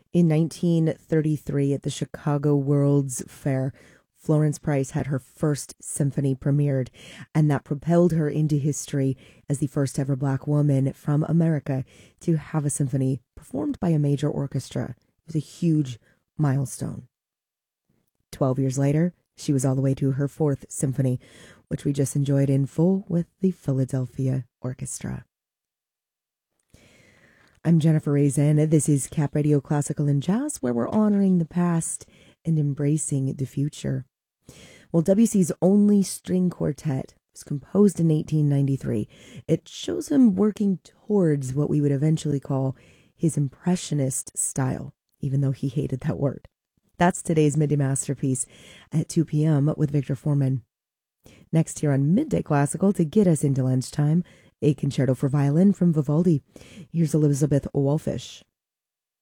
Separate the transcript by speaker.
Speaker 1: In 1933, at the Chicago World's Fair, Florence Price had her first symphony premiered, and that propelled her into history as the first ever Black woman from America to have a symphony performed by a major orchestra. It was a huge milestone. 12 years later, she was all the way to her fourth symphony, which we just enjoyed in full with the Philadelphia Orchestra. I'm Jennifer Raisin. This is Cap Radio Classical and Jazz, where we're honoring the past and embracing the future. Well, Debussy's Only String Quartet was composed in 1893. It shows him working towards what we would eventually call his impressionist style, even though he hated that word. That's today's Midday Masterpiece at 2 p.m. with Victor Foreman. Next here on Midday Classical, to get us into lunchtime, a concerto for violin from Vivaldi. Here's Elizabeth Wolfish.